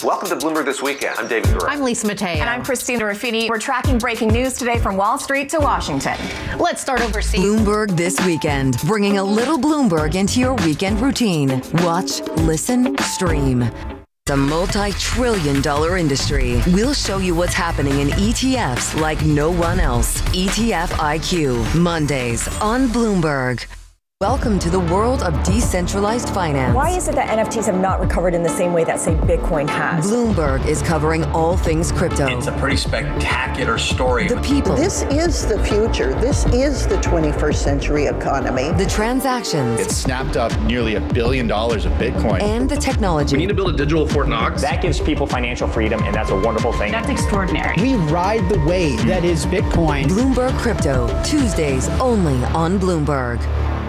Welcome to Bloomberg This Weekend. I'm David Gura. I'm Lisa Mateo. And I'm Christina Ruffini. We're tracking breaking news today from Wall Street to Washington. Let's start overseas. Bloomberg This Weekend, bringing a little Bloomberg into your weekend routine. Watch, listen, stream. The multi-trillion-dollar industry. We'll show you what's happening in ETFs like no one else. ETF IQ, Mondays on Bloomberg. Welcome to the world of decentralized finance. Why is it that NFTs have not recovered in the same way that, say, Bitcoin has? Bloomberg is covering all things crypto. It's a pretty spectacular story. The people. This is the future. This is the 21st century economy. The transactions. It snapped up nearly $1 billion of Bitcoin. And the technology. We need to build a digital Fort Knox. That gives people financial freedom, and that's a wonderful thing. That's extraordinary. We ride the wave that is Bitcoin. Bloomberg Crypto, Tuesdays only on Bloomberg.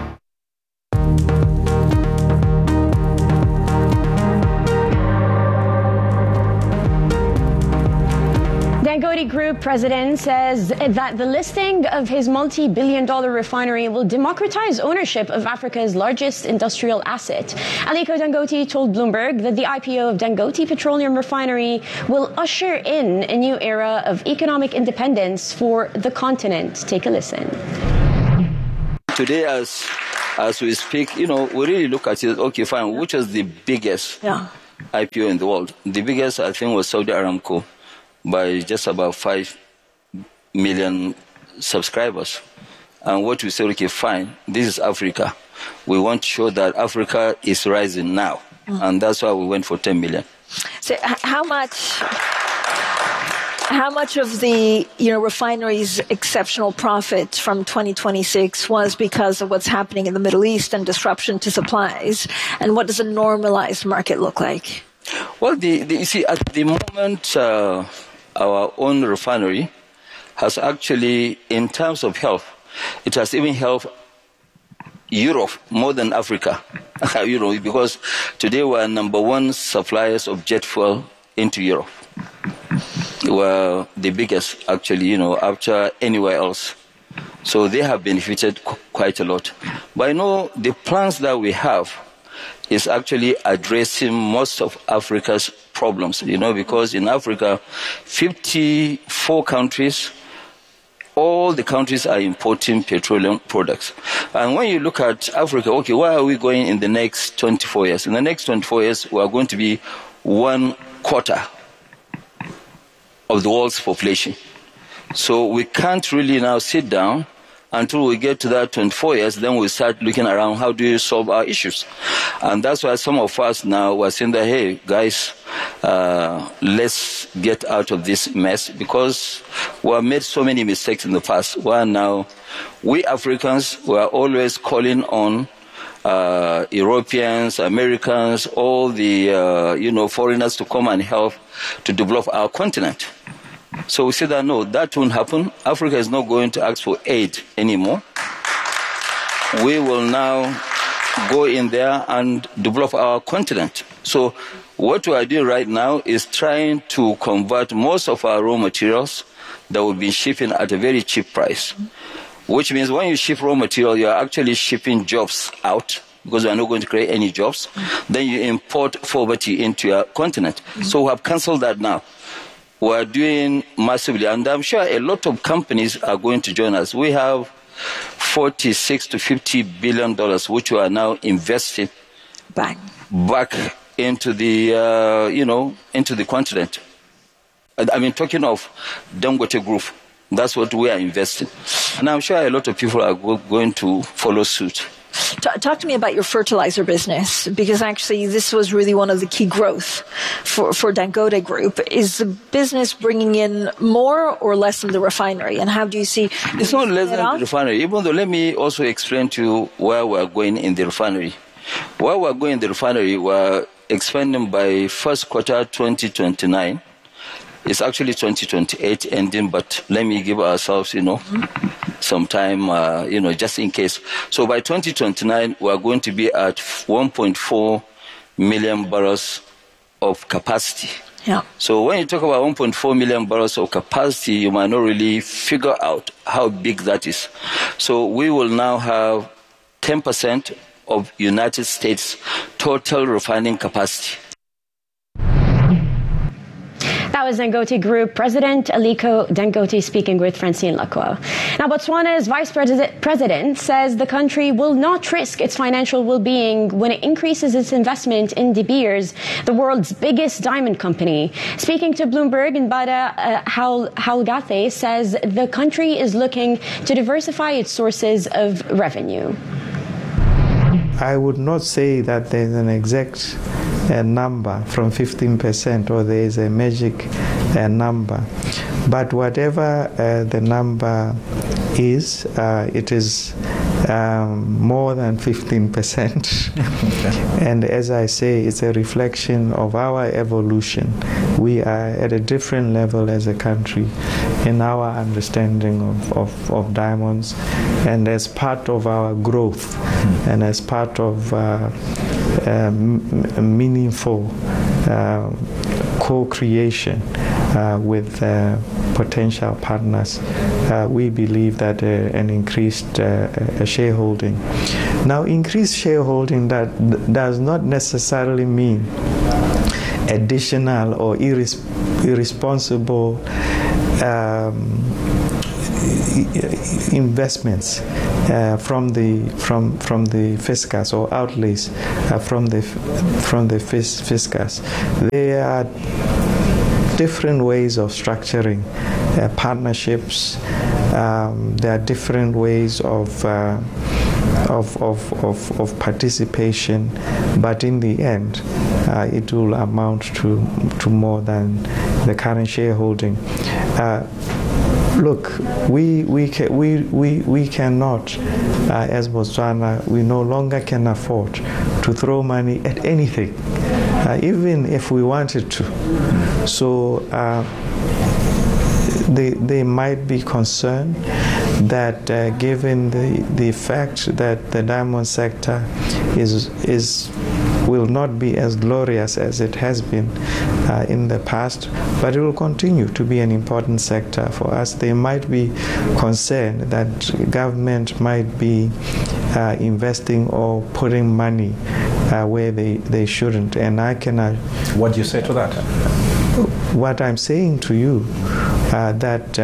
Dangote Group president says that the listing of his multi-billion-dollar refinery will democratize ownership of Africa's largest industrial asset. Aliko Dangote told Bloomberg that the IPO of Dangote Petroleum Refinery will usher in a new era of economic independence for the continent. Take a listen. Today, as we speak, we really look at it, okay, fine, which is the biggest IPO in the world? The biggest, I think, was Saudi Aramco, by just about 5 million subscribers. And what we say, okay, fine, this is Africa. We want to show that Africa is rising now. And that's why we went for 10 million. So how much of the refinery's exceptional profit from 2026 was because of what's happening in the Middle East and disruption to supplies? And what does a normalized market look like? Well, you see, at the moment, our own refinery has actually, in terms of health, it has even helped Europe more than Africa. Because today we're number one suppliers of jet fuel into Europe. We're the biggest, actually, after anywhere else. So they have benefited quite a lot. But I know the plans that we have is actually addressing most of Africa's problems, because in Africa, 54 countries, all the countries are importing petroleum products. And when you look at Africa, okay, where are we going in the next 24 years? In the next 24 years, we are going to be 1/4 of the world's population. So we can't really now sit down until we get to that 24 years, then we start looking around, how do you solve our issues? And that's why some of us now are saying that, hey, guys, let's get out of this mess, because we have made so many mistakes in the past. Where now, we Africans were always calling on Europeans, Americans, all the, foreigners to come and help to develop our continent. So we say that, no, that won't happen. Africa is not going to ask for aid anymore. We will now go in there and develop our continent. So what we are doing right now is trying to convert most of our raw materials that we've been shipping at a very cheap price, which means when you ship raw material, you are actually shipping jobs out, because we are not going to create any jobs. Then you import poverty into your continent. So we have cancelled that now. We are doing massively, and I'm sure a lot of companies are going to join us. We have $46 to $50 billion, which we are now investing back into the, into the continent. I mean, talking of Dangote Group, that's what we are investing. And I'm sure a lot of people are going to follow suit. Talk to me about your fertilizer business, because actually this was really one of the key growth for Dangote Group. Is the business bringing in more or less than the refinery? And how do you see... It's not less than the refinery, even though let me also explain to you where we're going in the refinery. Where we're going in the refinery, we're expanding by first quarter 2029. It's actually 2028 ending, but let me give ourselves, some time, just in case. So by 2029, we're going to be at 1.4 million barrels of capacity. Yeah. So when you talk about 1.4 million barrels of capacity, you might not really figure out how big that is. So we will now have 10% of United States total refining capacity. That was Dangote Group President Aliko Dangote speaking with Francine Lacroix. Now, Botswana's Vice President says the country will not risk its financial well-being when it increases its investment in De Beers, the world's biggest diamond company. Speaking to Bloomberg, Mbada Halgathe says the country is looking to diversify its sources of revenue. I would not say that there's an exact number from 15% or there is a magic number. But whatever the number is, it is more than 15%. And as I say, it's a reflection of our evolution. We are at a different level as a country in our understanding of diamonds, and as part of our growth and as part of meaningful co-creation with potential partners, we believe that an increased shareholding. Now, increased shareholding that does not necessarily mean additional or irresponsible investments from the fiscus or outlays from the fiscus. There are different ways of structuring partnerships. There are different ways of participation, but in the end, it will amount to more than the current shareholding. Look, we cannot, as Botswana, we no longer can afford to throw money at anything, even if we wanted to. So they might be concerned that given the fact that the diamond sector will not be as glorious as it has been in the past, but it will continue to be an important sector for us. They might be concerned that government might be investing or putting money where they shouldn't. And I cannot... What do you say to that? What I'm saying to you, that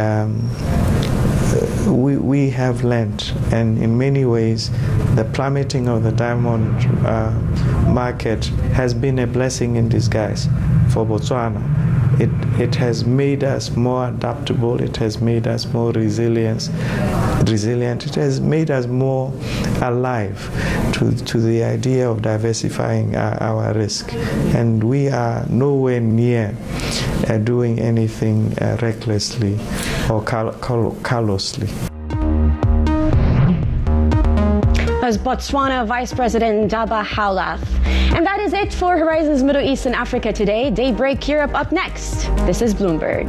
we have learned, and in many ways, the plummeting of the diamond market has been a blessing in disguise for Botswana. It has made us more adaptable. It has made us more resilient. It has made us more alive to the idea of diversifying our risk. And we are nowhere near doing anything recklessly or callously. As Botswana Vice President Ndaba Howlath. And that is it for Horizons Middle East and Africa today. Daybreak Europe up next. This is Bloomberg.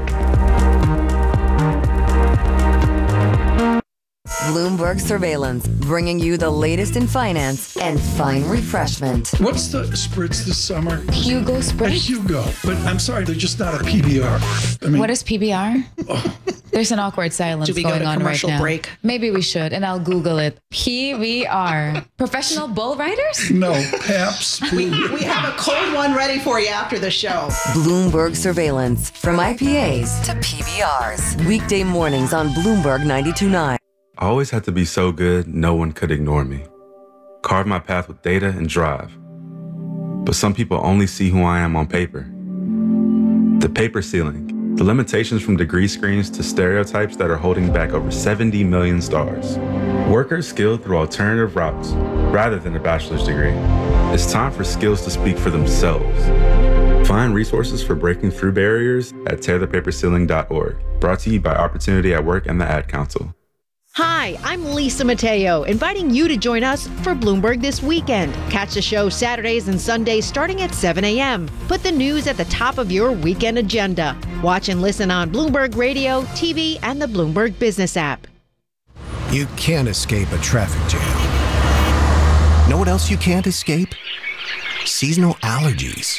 Bloomberg Surveillance, bringing you the latest in finance and fine refreshment. What's the spritz this summer? Hugo Spritz? Hugo. But I'm sorry, they're just not a PBR. I mean, what is PBR? Oh. There's an awkward silence going on right now. Break? Maybe we should, and I'll Google it. PBR. Professional bull riders? No, Paps. We have a cold one ready for you after the show. Bloomberg Surveillance, from IPAs to PBRs. Weekday mornings on Bloomberg 92.9. I always had to be so good, no one could ignore me. Carve my path with data and drive. But some people only see who I am on paper. The paper ceiling. The limitations from degree screens to stereotypes that are holding back over 70 million stars. Workers skilled through alternative routes rather than a bachelor's degree. It's time for skills to speak for themselves. Find resources for breaking through barriers at tearthepaperceiling.org. Brought to you by Opportunity at Work and the Ad Council. Hi, I'm Lisa Mateo, inviting you to join us for Bloomberg This Weekend. Catch the show Saturdays and Sundays starting at 7 a.m. Put the news at the top of your weekend agenda. Watch and listen on Bloomberg Radio, TV, and the Bloomberg Business app. You can't escape a traffic jam. Know what else you can't escape? Seasonal allergies.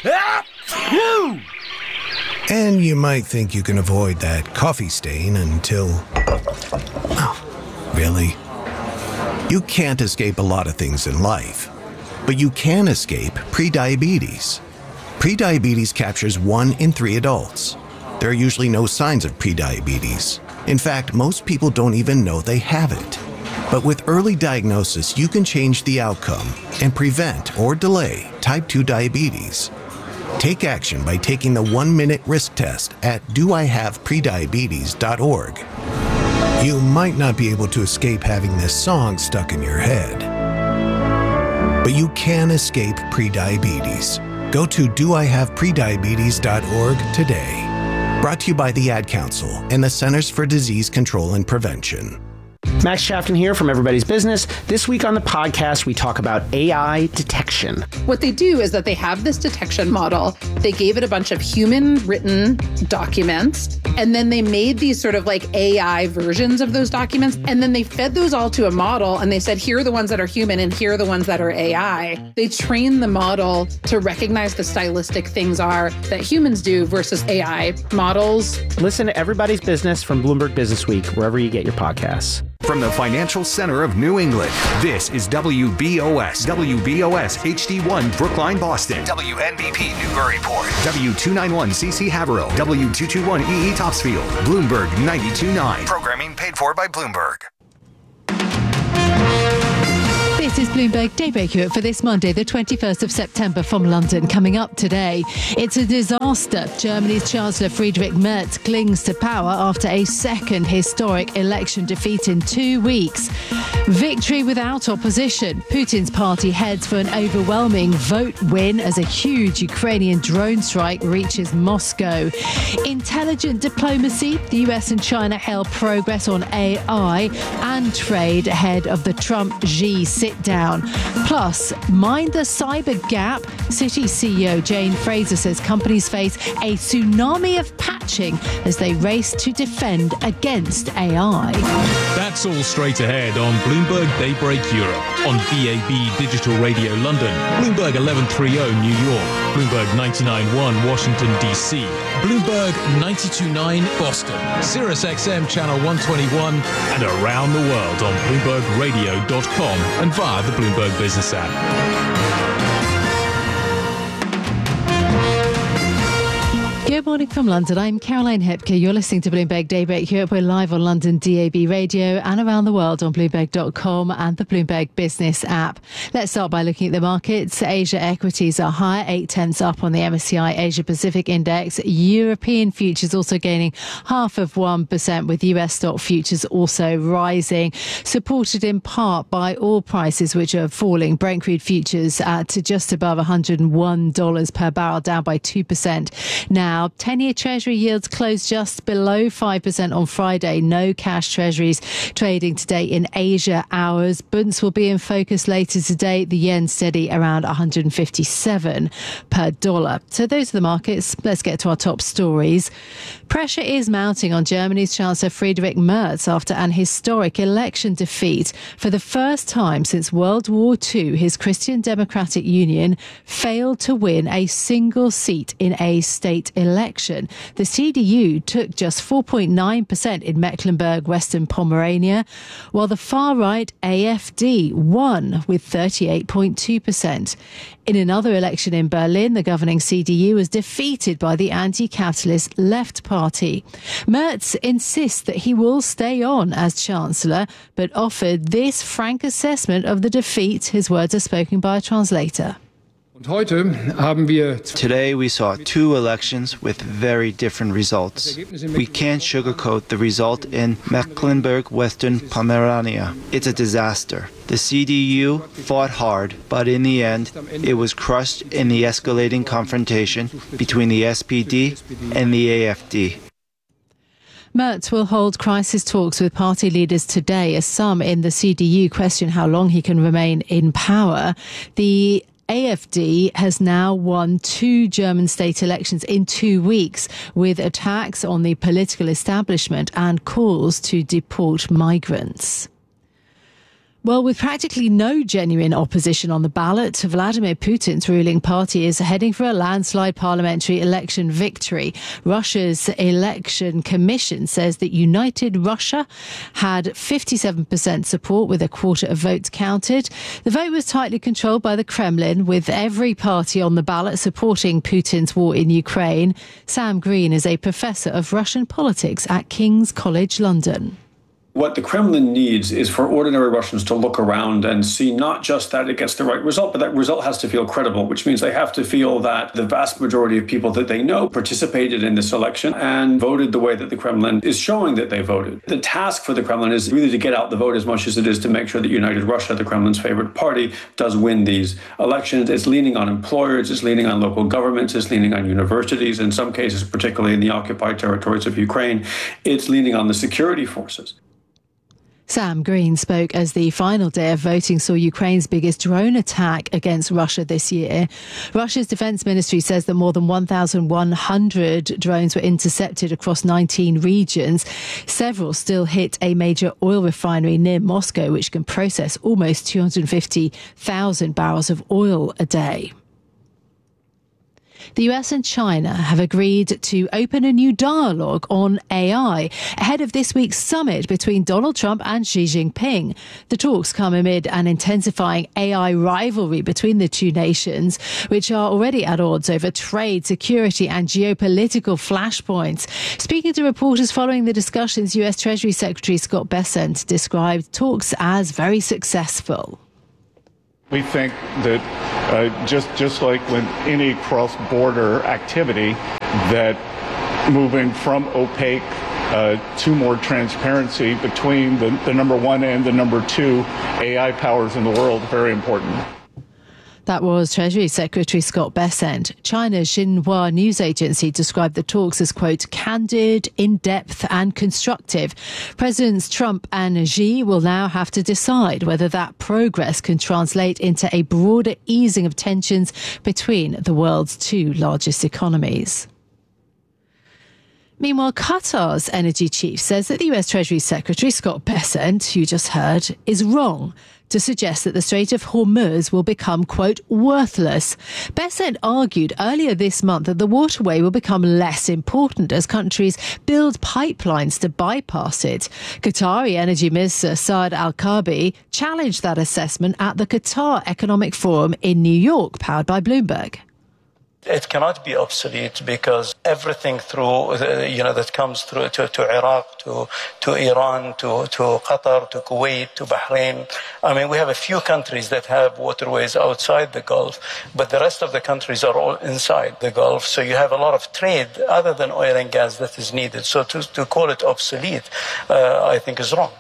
And you might think you can avoid that coffee stain until... Oh. Really? You can't escape a lot of things in life, but you can escape prediabetes. Prediabetes captures 1 in 3 adults. there are usually no signs of prediabetes. In fact, most people don't even know they have it. But with early diagnosis, you can change the outcome and prevent or delay type 2 diabetes. Take action by taking the 1-minute risk test at doihaveprediabetes.org. You might not be able to escape having this song stuck in your head, but you can escape prediabetes. Go to doihaveprediabetes.org today. Brought to you by the Ad Council and the Centers for Disease Control and Prevention. Max Chafton here from Everybody's Business. This week on the podcast, we talk about AI detection. What they do is that they have this detection model. They gave it a bunch of human-written documents, and then they made these sort of like AI versions of those documents, and then they fed those all to a model, and they said, here are the ones that are human, and here are the ones that are AI. They train the model to recognize the stylistic things are that humans do versus AI models. Listen to Everybody's Business from Bloomberg Business Week, wherever you get your podcasts. From the financial center of New England, this is WBOS HD1 Brookline, Boston, WNBP Newburyport, W291CC Haverhill, W221EE Topsfield, Bloomberg 92.9. Programming paid for by Bloomberg. This is Bloomberg Daybreak Europe for this Monday, the 21st of September from London. Coming up today, it's a disaster. Germany's Chancellor Friedrich Merz clings to power after a second historic election defeat in 2 weeks. Victory without opposition. Putin's party heads for an overwhelming vote win as a huge Ukrainian drone strike reaches Moscow. Intelligent diplomacy. The US and China hail progress on AI and trade ahead of the Trump-Xi sit-down. Plus, mind the cyber gap. Citi CEO Jane Fraser says companies face a tsunami of patching as they race to defend against AI. That's all straight ahead on Bloomberg Daybreak Europe on DAB Digital Radio London, Bloomberg 1130 New York, Bloomberg 99.1 Washington, D.C., Bloomberg 92.9 Boston, Sirius XM Channel 121, and around the world on BloombergRadio.com and via the Bloomberg Business app. Good morning from London. I'm Caroline Hepker. You're listening to Bloomberg Daybreak Europe. We're live on London DAB Radio and around the world on Bloomberg.com and the Bloomberg Business app. Let's start by looking at the markets. Asia equities are higher, 0.8 up on the MSCI Asia Pacific Index. European futures also gaining 0.5%, with US stock futures also rising, supported in part by oil prices, which are falling. Brent crude futures to just above $101 per barrel, down by 2%. Now, 10-year Treasury yields closed just below 5% on Friday. No cash Treasuries trading today in Asia hours. Bunds will be in focus later today. The yen steady around 157 per dollar. So those are the markets. Let's get to our top stories. Pressure is mounting on Germany's Chancellor Friedrich Merz after an historic election defeat. For the first time since World War II, his Christian Democratic Union failed to win a single seat in a state election. The CDU took just 4.9% in Mecklenburg-Western Pomerania, while the far-right AfD won with 38.2%. In another election in Berlin, the governing CDU was defeated by the anti-capitalist Left Party. Merz insists that he will stay on as Chancellor, but offered this frank assessment of the defeat. His words are spoken by a translator. Today we saw two elections with very different results. We can't sugarcoat the result in Mecklenburg-Western Pomerania. It's a disaster. The CDU fought hard, but in the end, it was crushed in the escalating confrontation between the SPD and the AfD. Merz will hold crisis talks with party leaders today as some in the CDU question how long he can remain in power. The AfD has now won 2 German state elections in 2 weeks, with attacks on the political establishment and calls to deport migrants. Well, with practically no genuine opposition on the ballot, Vladimir Putin's ruling party is heading for a landslide parliamentary election victory. Russia's election commission says that United Russia had 57% support with a quarter of votes counted. The vote was tightly controlled by the Kremlin, with every party on the ballot supporting Putin's war in Ukraine. Sam Green is a professor of Russian politics at King's College London. What the Kremlin needs is for ordinary Russians to look around and see not just that it gets the right result, but that result has to feel credible, which means they have to feel that the vast majority of people that they know participated in this election and voted the way that the Kremlin is showing that they voted. The task for the Kremlin is really to get out the vote as much as it is to make sure that United Russia, the Kremlin's favorite party, does win these elections. It's leaning on employers, it's leaning on local governments, it's leaning on universities, in some cases, particularly in the occupied territories of Ukraine, it's leaning on the security forces. Sam Green spoke as the final day of voting saw Ukraine's biggest drone attack against Russia this year. Russia's defense ministry says that more than 1,100 drones were intercepted across 19 regions. Several still hit a major oil refinery near Moscow, which can process almost 250,000 barrels of oil a day. The US and China have agreed to open a new dialogue on AI ahead of this week's summit between Donald Trump and Xi Jinping. The talks come amid an intensifying AI rivalry between the two nations, which are already at odds over trade, security and geopolitical flashpoints. Speaking to reporters following the discussions, US Treasury Secretary Scott Bessent described talks as very successful. We think that just like with any cross-border activity, that moving from opaque to more transparency between the number one and the number two AI powers in the world, very important. That was Treasury Secretary Scott Bessent. China's Xinhua news agency described the talks as, quote, candid, in-depth and constructive. Presidents Trump and Xi will now have to decide whether that progress can translate into a broader easing of tensions between the world's two largest economies. Meanwhile, Qatar's energy chief says that the US Treasury Secretary, Scott Bessent, who you just heard, is wrong to suggest that the Strait of Hormuz will become, quote, worthless. Bessent argued earlier this month that the waterway will become less important as countries build pipelines to bypass it. Qatari Energy Minister Saad Al-Kaabi challenged that assessment at the Qatar Economic Forum in New York, powered by Bloomberg. It cannot be obsolete because everything through, that comes through to Iraq, to Iran, to Qatar, to Kuwait, to Bahrain. I mean, we have a few countries that have waterways outside the Gulf, but the rest of the countries are all inside the Gulf. So you have a lot of trade other than oil and gas that is needed. So to call it obsolete, I think is wrong.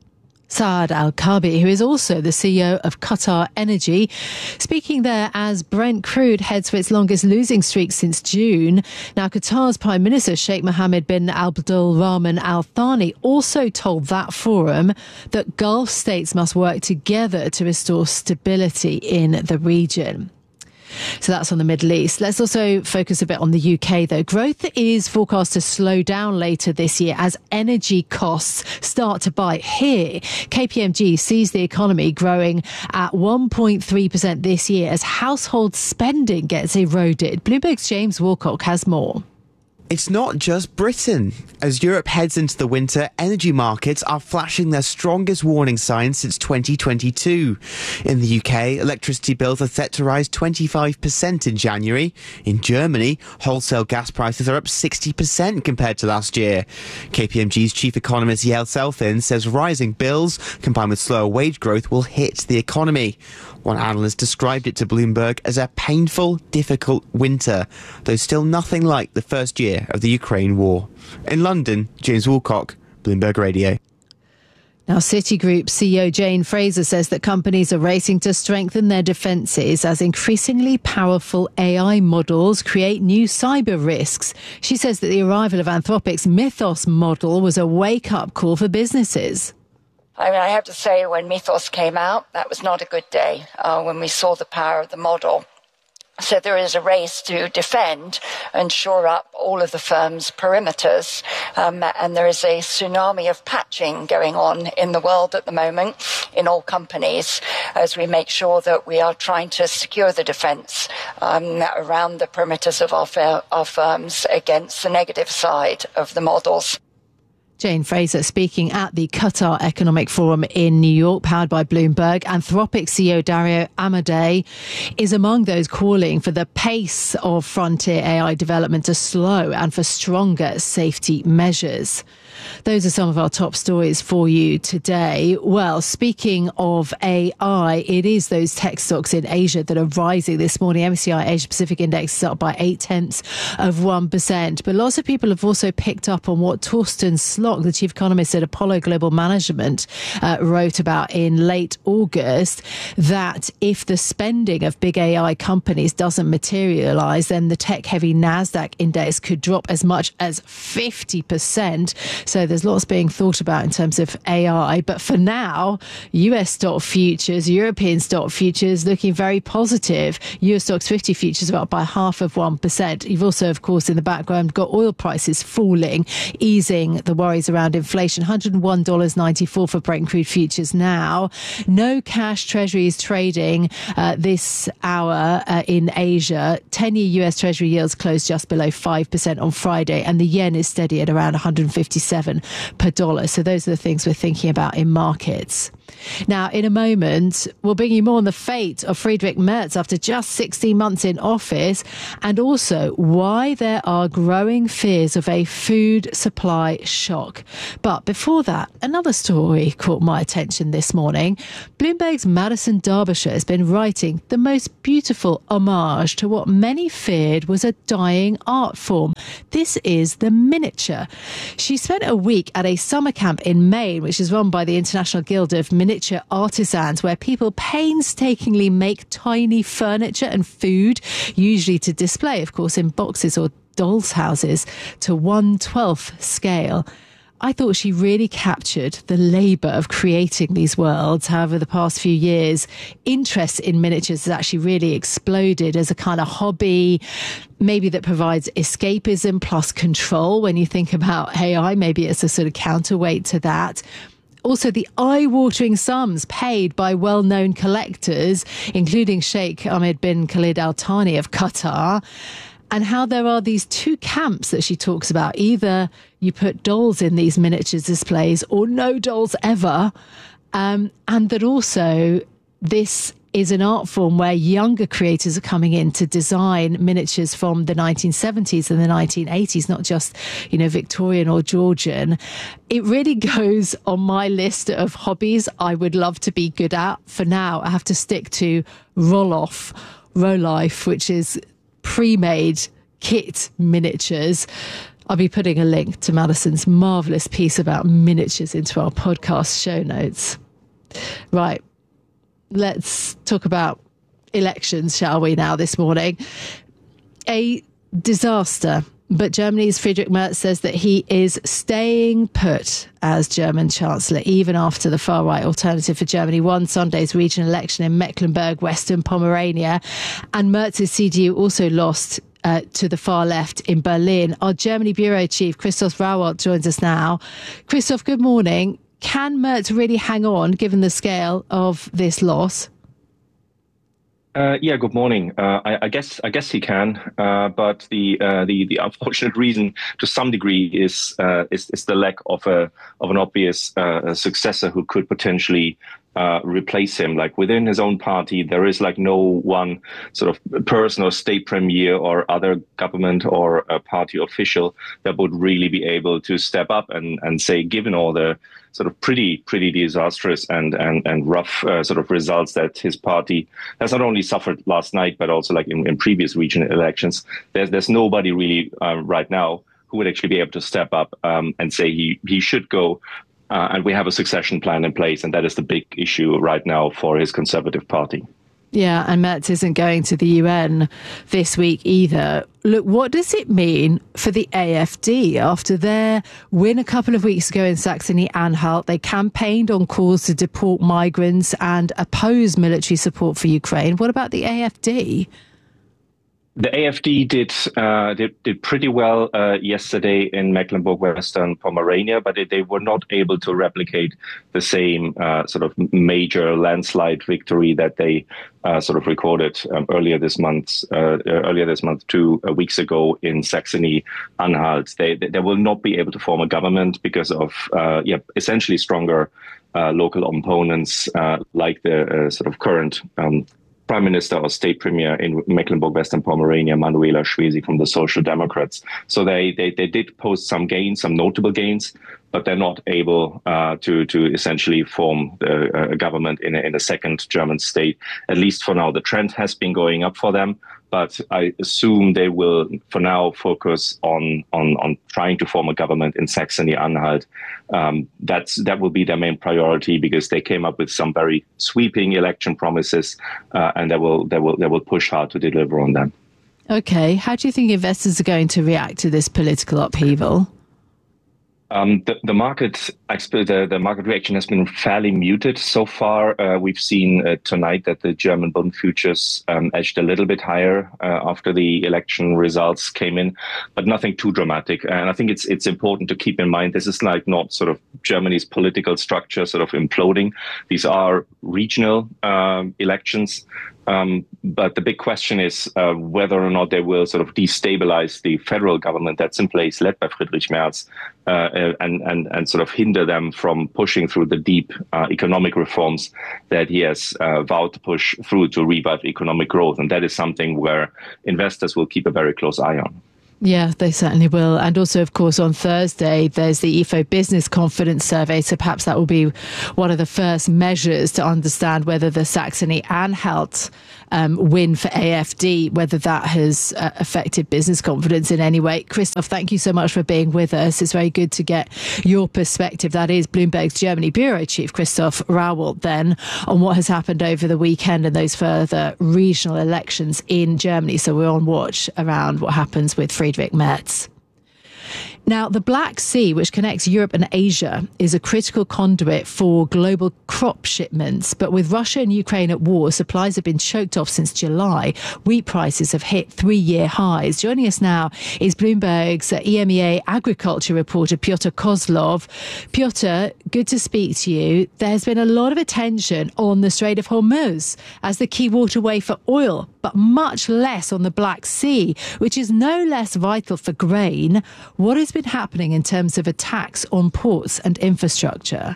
Saad Al-Kaabi, who is also the CEO of Qatar Energy, speaking there as Brent crude heads for its longest losing streak since June. Now, Qatar's Prime Minister Sheikh Mohammed bin Abdul Rahman Al Thani also told that forum that Gulf states must work together to restore stability in the region. So that's on the Middle East. Let's also focus a bit on the UK, though. Growth is forecast to slow down later this year as energy costs start to bite here. KPMG sees the economy growing at 1.3% this year as household spending gets eroded. Bloomberg's James Woolcock has more. It's not just Britain. As Europe heads into the winter, energy markets are flashing their strongest warning signs since 2022. In the UK, electricity bills are set to rise 25% in January. In Germany, wholesale gas prices are up 60% compared to last year. KPMG's chief economist Yael Selfin says rising bills, combined with slower wage growth, will hit the economy. One analyst described it to Bloomberg as a painful, difficult winter, though still nothing like the first year of the Ukraine war. In London, James Woolcock, Bloomberg Radio. Now, Citigroup CEO Jane Fraser says that companies are racing to strengthen their defences as increasingly powerful AI models create new cyber risks. She says that the arrival of Anthropic's Mythos model was a wake-up call for businesses. I mean, I have to say, when Mythos came out, that was not a good day when we saw the power of the model. So there is a race to defend and shore up all of the firm's perimeters. And there is a tsunami of patching going on in the world at the moment in all companies as we make sure that we are trying to secure the defense around the perimeters of our firms against the negative side of the models. Jane Fraser speaking at the Qatar Economic Forum in New York, powered by Bloomberg. Anthropic CEO Dario Amodei is among those calling for the pace of frontier AI development to slow and for stronger safety measures. Those are some of our top stories for you today. Well, speaking of AI, it is those tech stocks in Asia that are rising this morning. MSCI Asia Pacific Index is up by 0.8%. But lots of people have also picked up on what Torsten Slok, the chief economist at Apollo Global Management, wrote about in late August, that if the spending of big AI companies doesn't materialize, then the tech-heavy NASDAQ index could drop as much as 50%. So there's lots being thought about in terms of AI. But for now, US stock futures, European stock futures looking very positive. US stocks 50 futures are up by 0.5%. You've also, of course, in the background got oil prices falling, easing the worries around inflation. $101.94 for Brent crude futures now. No cash treasuries trading this hour in Asia. 10-year US Treasury yields closed just below 5% on Friday, and the yen is steady at around 157 per dollar. So those are the things we're thinking about in markets. Now, in a moment, we'll bring you more on the fate of Friedrich Merz after just 16 months in office, and also why there are growing fears of a food supply shock. But before that, another story caught my attention this morning. Bloomberg's Madison Derbyshire has been writing the most beautiful homage to what many feared was a dying art form. This is the miniature. She spent a week at a summer camp in Maine, which is run by the International Guild of Miniature Artisans, where people painstakingly make tiny furniture and food, usually to display, of course, in boxes or dolls' houses, to 1/12 scale. I thought she really captured the labour of creating these worlds. However, the past few years, interest in miniatures has actually really exploded as a kind of hobby, maybe that provides escapism plus control. When you think about AI, maybe it's a sort of counterweight to that. Also, the eye-watering sums paid by well-known collectors, including Sheikh Ahmed bin Khalid Al Thani of Qatar, and how there are these two camps that she talks about. Either you put dolls in these miniatures displays or no dolls ever. And that also this is an art form where younger creators are coming in to design miniatures from the 1970s and the 1980s, not just, Victorian or Georgian. It really goes on my list of hobbies I would love to be good at. For now, I have to stick to Roloff, which is pre-made kit miniatures. I'll be putting a link to Madison's marvellous piece about miniatures into our podcast show notes. Right, let's talk about elections, shall we now, this morning? A disaster. But Germany's Friedrich Merz says that he is staying put as German Chancellor, even after the far-right Alternative for Germany won Sunday's regional election in Mecklenburg, Western Pomerania. And Merz's CDU also lost to the far left in Berlin. Our Germany Bureau Chief, Christoph Rauwald, joins us now. Christoph, good morning. Can Merz really hang on, given the scale of this loss? Good morning. I guess he can, but the unfortunate reason, to some degree, is the lack of an obvious successor who could potentially replace him. Like within his own party, there is no one sort of person or state premier or other government or party official that would really be able to step up and say, given all the sort of pretty disastrous and rough sort of results that his party has not only suffered last night, but also in previous regional elections, there's nobody really right now who would actually be able to step up and say he should go. And we have a succession plan in place, and that is the big issue right now for his Conservative Party. Yeah, and Merz isn't going to the UN this week either. Look, what does it mean for the AfD after their win a couple of weeks ago in Saxony-Anhalt? They campaigned on calls to deport migrants and oppose military support for Ukraine. What about the AfD? The AfD did pretty well yesterday in Mecklenburg-Western Pomerania, but they were not able to replicate the same sort of major landslide victory that they sort of recorded earlier this month, 2 weeks ago in Saxony-Anhalt. They will not be able to form a government because of essentially stronger local opponents like the sort of current Prime Minister or State Premier in Mecklenburg-Western Pomerania, Manuela Schwesig from the Social Democrats. So they did post some gains, some notable gains, but they're not able to essentially form a government in a second German state. At least for now, the trend has been going up for them. But I assume they will, for now, focus on trying to form a government in Saxony-Anhalt. That will be their main priority because they came up with some very sweeping election promises, and they will push hard to deliver on them. Okay, how do you think investors are going to react to this political upheaval? The market reaction has been fairly muted so far. We've seen tonight that the German bond futures edged a little bit higher after the election results came in, but nothing too dramatic. And I think it's important to keep in mind this is like not sort of Germany's political structure sort of imploding. These are regional elections. But the big question is whether or not they will sort of destabilize the federal government that's in place, led by Friedrich Merz, and sort of hinder them from pushing through the deep economic reforms that he has vowed to push through to revive economic growth. And that is something where investors will keep a very close eye on. Yeah, they certainly will. And also, of course, on Thursday, there's the IFO Business Confidence Survey. So perhaps that will be one of the first measures to understand whether the Saxony-Anhalt win for AfD, whether that has affected business confidence in any way. Christoph, thank you so much for being with us. It's very good to get your perspective. That is Bloomberg's Germany Bureau Chief, Christoph Rauwald, then, on what has happened over the weekend and those further regional elections in Germany. So we're on watch around what happens with Friedrich Merz. Now, the Black Sea, which connects Europe and Asia, is a critical conduit for global crop shipments. But with Russia and Ukraine at war, supplies have been choked off since July. Wheat prices have hit 3-year highs. Joining us now is Bloomberg's EMEA agriculture reporter, Piotr Kozlov. Piotr, good to speak to you. There's been a lot of attention on the Strait of Hormuz as the key waterway for oil, but much less on the Black Sea, which is no less vital for grain. What has been happening in terms of attacks on ports and infrastructure?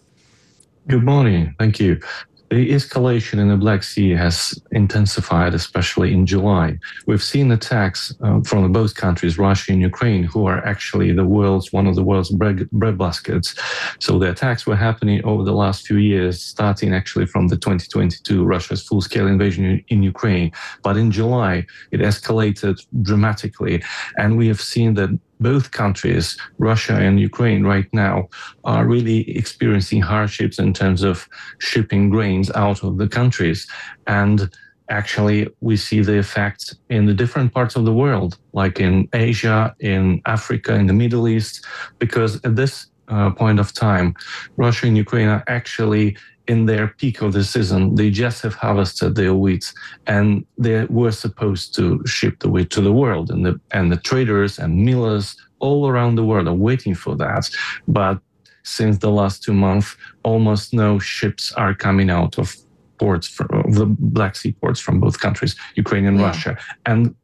Good morning. Thank you. The escalation in the Black Sea has intensified, especially in July. We've seen attacks from both countries, Russia and Ukraine, who are actually one of the world's breadbaskets. So the attacks were happening over the last few years, starting actually from the 2022 Russia's full-scale invasion in Ukraine. But in July, it escalated dramatically, and we have seen that both countries, Russia and Ukraine, right now are really experiencing hardships in terms of shipping grains out of the countries. And actually, we see the effects in the different parts of the world, like in Asia, in Africa, in the Middle East, because at this point of time, Russia and Ukraine are actually in their peak of the season. They just have harvested their wheat, and they were supposed to ship the wheat to the world, and the traders and millers all around the world are waiting for that. But since the last 2 months, almost no ships are coming out of ports, of the Black Sea ports from both countries, Ukraine and Russia. And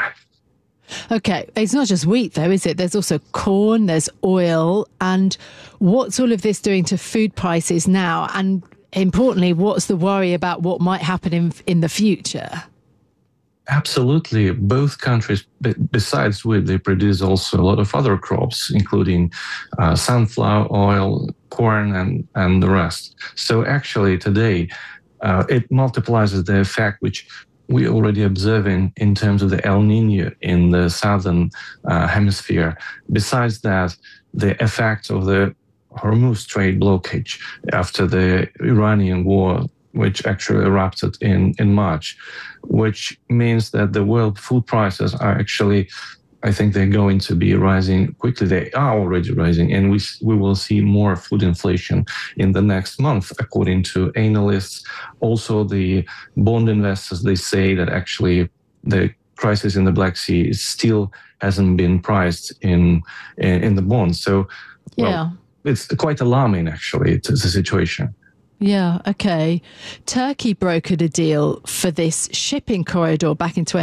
Okay, it's not just wheat though, is it? There's also corn, there's oil. And what's all of this doing to food prices now? And importantly, what's the worry about what might happen in the future? Absolutely. Both countries, besides wheat, they produce also a lot of other crops, including sunflower oil, corn, and the rest. So actually today, it multiplies the effect which we already observing in terms of the El Nino in the southern hemisphere. Besides that, the effect of the Hormuz Strait blockage after the Iranian war, which actually erupted in March, which means that the world food prices are actually, I think they're going to be rising quickly. They are already rising, and we will see more food inflation in the next month, according to analysts. Also, the bond investors, they say that actually the crisis in the Black Sea still hasn't been priced in the bonds. So, it's quite alarming, actually. It's a situation. Yeah, okay. Turkey brokered a deal for this shipping corridor back in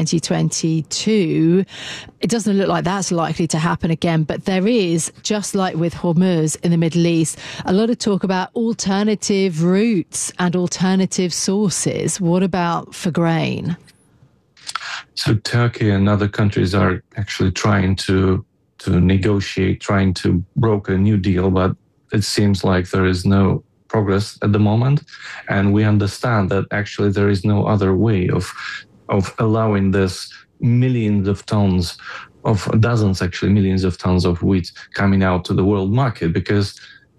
2022. It doesn't look like that's likely to happen again, but there is, just like with Hormuz in the Middle East, a lot of talk about alternative routes and alternative sources. What about for grain? So Turkey and other countries are actually trying to negotiate, trying to broker a new deal, but it seems like there is no progress at the moment, and we understand that actually there is no other way of allowing this millions of tons of millions of tons of wheat coming out to the world market, because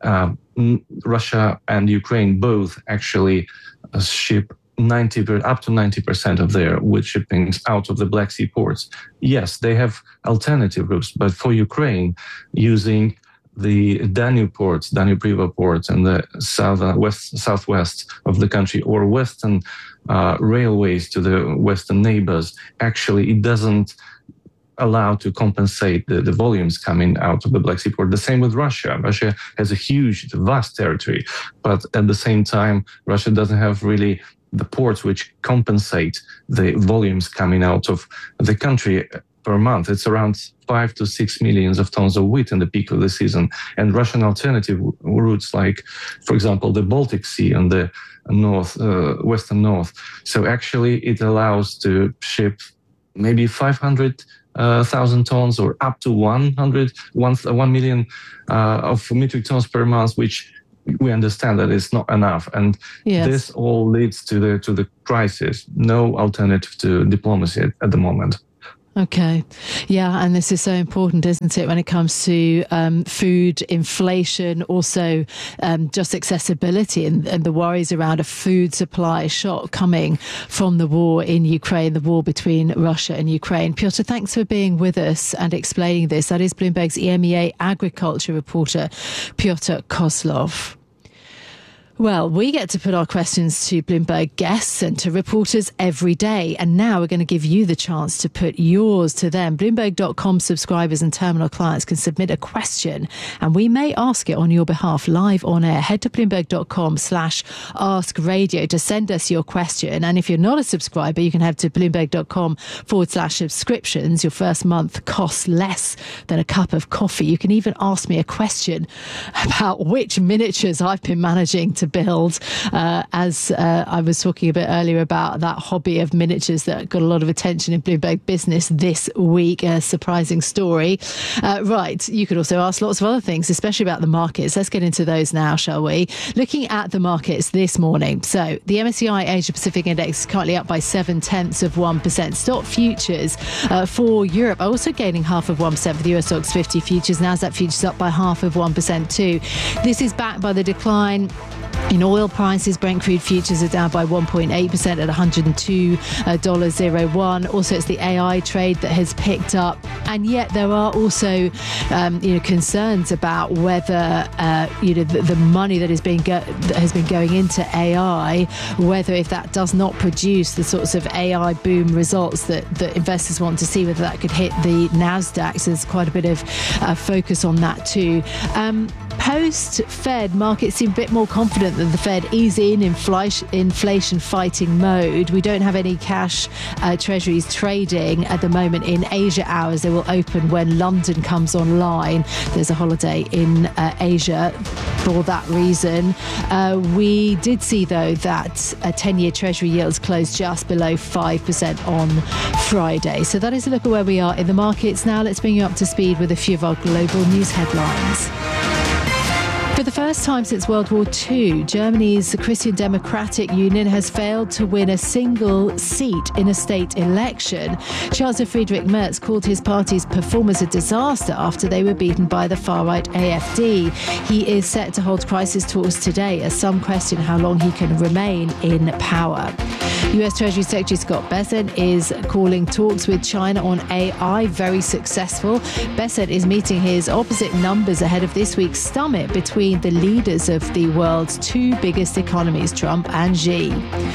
Russia and Ukraine both actually ship up to 90% of their wheat shippings out of the Black Sea ports. Yes, they have alternative routes, but for Ukraine, using the Danube River ports, and the southwest of the country, or western railways to the western neighbors, actually it doesn't allow to compensate the volumes coming out of the Black Sea port. The same with Russia. Russia has a vast territory, but at the same time, Russia doesn't have really the ports which compensate the volumes coming out of the country per month. It's around 5 to 6 million of tons of wheat in the peak of the season. And Russian alternative routes, like, for example, the Baltic Sea and the western north. So actually it allows to ship maybe 500,000 tons or up to 1 million of metric tons per month, which we understand that it's not enough. And this all leads to the crisis. No alternative to diplomacy at the moment. Okay. Yeah, and this is so important, isn't it, when it comes to food inflation, also just accessibility and the worries around a food supply shock coming from the war in Ukraine, the war between Russia and Ukraine. Piotr, thanks for being with us and explaining this. That is Bloomberg's EMEA agriculture reporter, Piotr Kozlov. Well, we get to put our questions to Bloomberg guests and to reporters every day. And now we're going to give you the chance to put yours to them. Bloomberg.com subscribers and terminal clients can submit a question and we may ask it on your behalf live on air. Head to Bloomberg.com/askradio to send us your question. And if you're not a subscriber, you can head to Bloomberg.com/subscriptions. Your first month costs less than a cup of coffee. You can even ask me a question about which miniatures I've been managing to build, as I was talking a bit earlier about that hobby of miniatures that got a lot of attention in Bloomberg Business this week. A surprising story. Right, you could also ask lots of other things, especially about the markets. Let's get into those now, shall we? Looking at the markets this morning. So the MSCI Asia Pacific Index is currently up by 0.7%. Stock futures for Europe are also gaining 0.5% for the US Stocks 50 futures. Nasdaq futures up by 0.5% too. This is backed by the decline in oil prices. Brent crude futures are down by 1.8% at $102.01. Also, it's the AI trade that has picked up, and yet there are also, concerns about whether the money that has been going into AI, whether if that does not produce the sorts of AI boom results that investors want to see, whether that could hit the Nasdaq. So there's quite a bit of focus on that too. Post-Fed, markets seem a bit more confident that the Fed is in inflation fighting mode. We don't have any cash treasuries trading at the moment in Asia hours. They will open when London comes online. There's a holiday in Asia for that reason. We did see, though, that 10-year treasury yields closed just below 5% on Friday. So that is a look at where we are in the markets. Now let's bring you up to speed with a few of our global news headlines. For the first time since World War II, Germany's Christian Democratic Union has failed to win a single seat in a state election. Chancellor Friedrich Merz called his party's performance a disaster after they were beaten by the far-right AfD. He is set to hold crisis talks today as some question how long he can remain in power. US Treasury Secretary Scott Bessent is calling talks with China on AI very successful. Bessent is meeting his opposite numbers ahead of this week's summit between the leaders of the world's two biggest economies, Trump and Xi.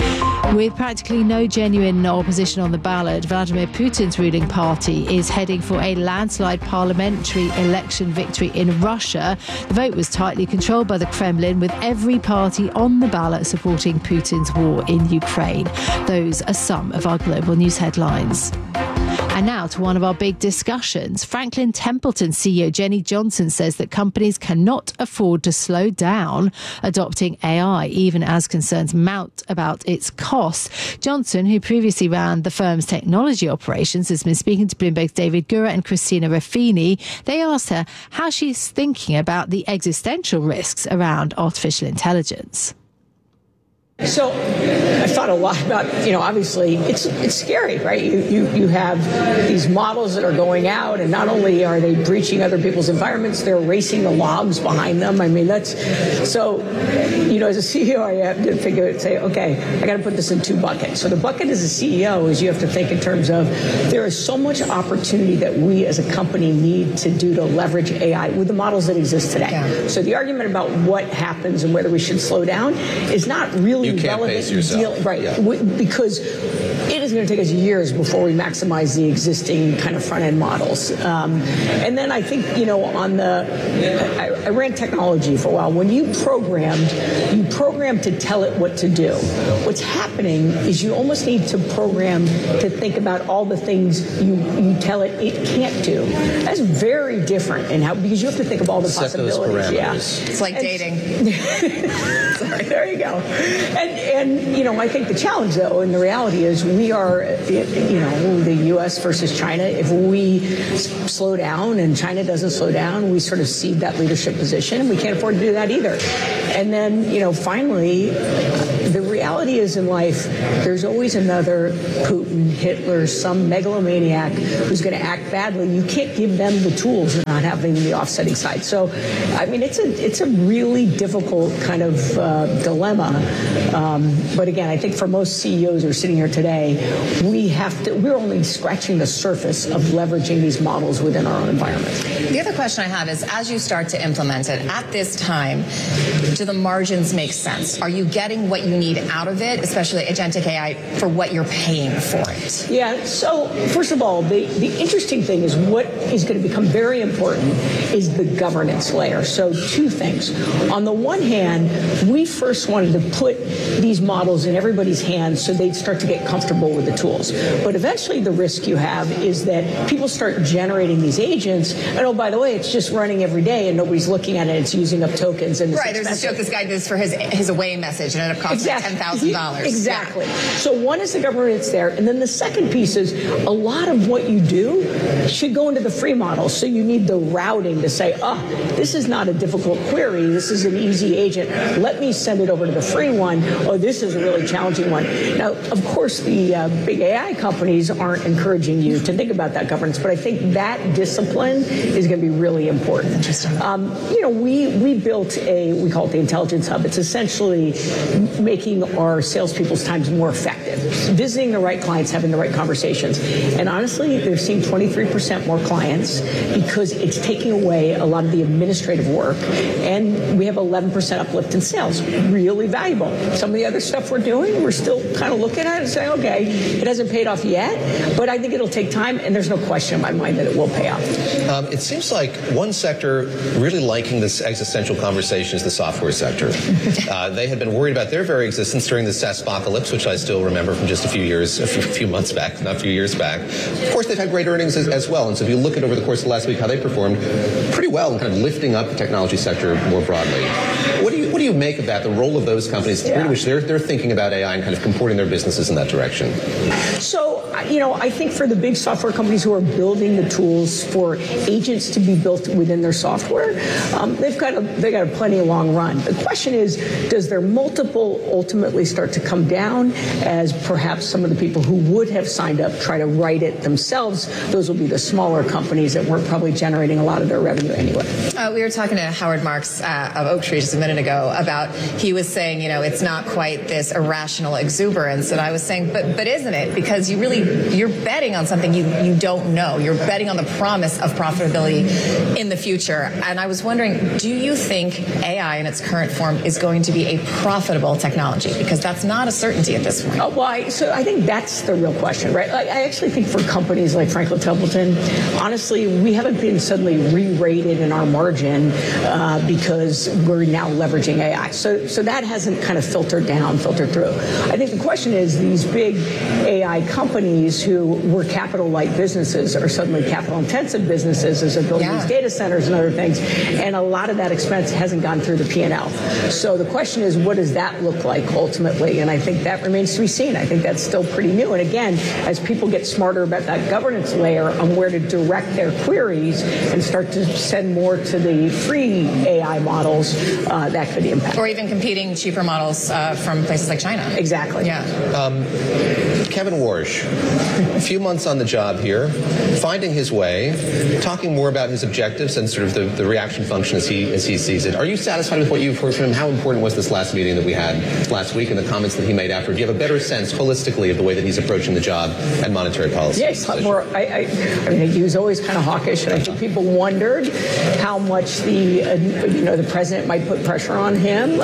With practically no genuine opposition on the ballot, Vladimir Putin's ruling party is heading for a landslide parliamentary election victory in Russia. The vote was tightly controlled by the Kremlin, with every party on the ballot supporting Putin's war in Ukraine. Those are some of our global news headlines. And now to one of our big discussions. Franklin Templeton CEO Jenny Johnson says that companies cannot afford to slow down adopting AI, even as concerns mount about its costs. Johnson, who previously ran the firm's technology operations, has been speaking to Bloomberg's David Gura and Christina Ruffini. They asked her how she's thinking about the existential risks around artificial intelligence. So I thought a lot about, obviously it's scary, right? You have these models that are going out, and not only are they breaching other people's environments, they're erasing the logs behind them. I mean, that's so, as a CEO, I have to say, okay, I got to put this in two buckets. So the bucket as a CEO is you have to think in terms of there is so much opportunity that we as a company need to do to leverage AI with the models that exist today. Yeah. So the argument about what happens and whether we should slow down is not really you can't pace yourself. Right, yeah. Because it is going to take us years before we maximize the existing kind of front-end models. And then I think, I ran technology for a while. When you program to tell it what to do. What's happening is you almost need to program to think about all the things you tell it can't do. That's very different because you have to think of all the possibilities. Yeah. It's like dating. Sorry, there you go. And I think the challenge, though, and the reality is we are, the U.S. versus China. If we slow down and China doesn't slow down, we sort of cede that leadership position, and we can't afford to do that either. And then, finally, the reality is in life, there's always another Putin, Hitler, some megalomaniac who's going to act badly. You can't give them the tools and not having the offsetting side. So, I mean, it's a really difficult kind of dilemma. But again, I think for most CEOs who are sitting here today, we're only scratching the surface of leveraging these models within our own environment. The other question I have is, as you start to implement it at this time, do the margins make sense? Are you getting what you need out of it, especially agentic AI, for what you're paying for it? Yeah, so first of all, the interesting thing is what is going to become very important is the governance layer. So two things. On the one hand, we first wanted to put these models in everybody's hands so they'd start to get comfortable with the tools. But eventually the risk you have is that people start generating these agents, and oh, by the way, it's just running every day and nobody's looking at it, it's using up tokens. And right, there's a joke this guy did this for his away message and ended up costing $10,000. Exactly. Yeah. So one is the governance there, and then the second piece is a lot of what you do should go into the free model. So you need the routing to say, this is not a difficult query, this is an easy agent. Let me send it over to the free one. Oh, this is a really challenging one. Now, of course, the big AI companies aren't encouraging you to think about that governance, but I think that discipline is going to be really important. Interesting. We built we call it the Intelligence Hub. It's essentially making our salespeople's times more effective, visiting the right clients, having the right conversations. And honestly, they're seeing 23% more clients because it's taking away a lot of the administrative work. And we have 11% uplift in sales. Really valuable. Some of the other stuff we're doing, we're still kind of looking at it and saying, okay, it hasn't paid off yet, but I think it'll take time, and there's no question in my mind that it will pay off. It seems like one sector really liking this existential conversation is the software sector. They had been worried about their very existence during the SaaSpocalypse, which I still remember from just a few months back, not a few years back. Of course, they've had great earnings as well, and so if you look at over the course of last week how they performed pretty well in kind of lifting up the technology sector more broadly. What do you make of that, the role of those companies, which they're thinking about AI and kind of comporting their businesses in that direction? So, I think for the big software companies who are building the tools for agents to be built within their software, they've got a plenty long run. The question is, does their multiple ultimately start to come down as perhaps some of the people who would have signed up try to write it themselves? Those will be the smaller companies that weren't probably generating a lot of their revenue anyway. We were talking to Howard Marks of Oaktree just a minute ago about, he was saying, it's not quite this irrational exuberance. And I was saying, but isn't it? Because you're betting on something you don't know. You're betting on the promise of profitability in the future. And I was wondering, do you think AI in its current form is going to be a profitable technology? Because that's not a certainty at this point. So I think that's the real question, right? I actually think for companies like Franklin Templeton, honestly, we haven't been suddenly re-rated in our margin because we're now leveraging AI. So that hasn't kind of filtered through. I think the question is these big AI companies who were capital-light businesses are suddenly capital-intensive businesses as they're building these data centers and other things, and a lot of that expense hasn't gone through the P&L. So the question is, what does that look like ultimately? And I think that remains to be seen. I think that's still pretty new. And again, as people get smarter about that governance layer on where to direct their queries and start to send more to the free AI models, that could impact. Or even competing cheaper models from places like China. Exactly. Yeah. Kevin Warsh, a few months on the job here, finding his way, talking more about his objectives and sort of the reaction function as he sees it. Are you satisfied with what you've heard from him? How important was this last meeting that we had last week and the comments that he made after? Do you have a better sense holistically of the way that he's approaching the job and monetary policy? Yes, I mean, he was always kind of hawkish, and I think people wondered how much the president might put pressure on him.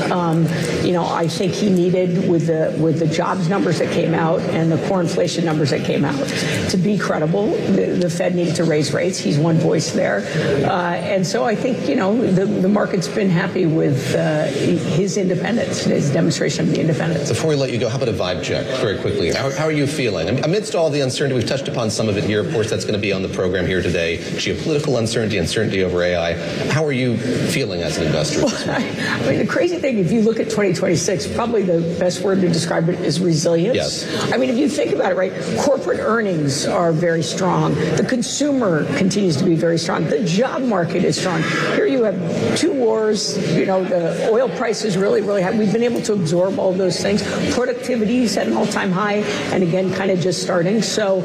I think he needed with the jobs numbers that came out and the core inflation numbers that came out to be credible. The Fed needed to raise rates. He's one voice there, and so I think the market's been happy with his independence, his demonstration of the independence. Before we let you go, how about a vibe check very quickly? How are you feeling? Amidst all the uncertainty, we've touched upon some of it here. Of course, that's going to be on the program here today. Geopolitical uncertainty over AI. How are you feeling as an investor? I mean, the crazy thing, if you look at 2026, probably the best word to describe it is resilience. Yes. I mean, if you think about it, right, corporate earnings are very strong. The consumer continues to be very strong. The job market is strong. Here you have two wars. The oil price is really, really high. We've been able to absorb all those things. Productivity is at an all-time high, and again, kind of just starting. So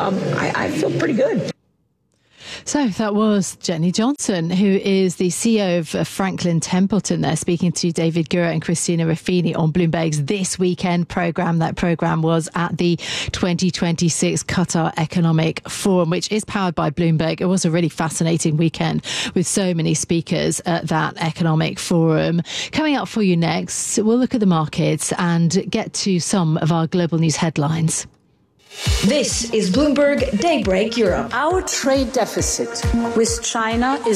I feel pretty good. So that was Jenny Johnson, who is the CEO of Franklin Templeton there, speaking to David Gura and Christina Ruffini on Bloomberg's This Weekend programme. That programme was at the 2026 Qatar Economic Forum, which is powered by Bloomberg. It was a really fascinating weekend with so many speakers at that economic forum. Coming up for you next, we'll look at the markets and get to some of our global news headlines. This is Bloomberg Daybreak Europe. Our trade deficit with China is